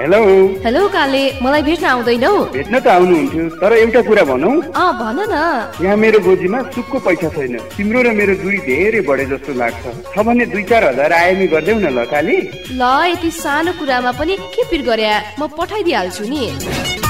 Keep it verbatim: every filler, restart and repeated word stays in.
Hello hello काले, मलाई भेट्न आउँदैनौ? भेट्न त आउनुहुन्थ्यो, तर एउटा कुरा भनौँ। अँ भन न। यहाँ मेरो गोजीमा सुक्को पैसा छैन। तिम्रो र मेरो दूरी धेरै बढे जस्तो लाग्छ। छ भने दुई चार हजार आयामी गरिदेऊ न ल काली। ल यति सानो कुरामा पनि के पिर गर्या, म पठाइदिइहाल्छु नि।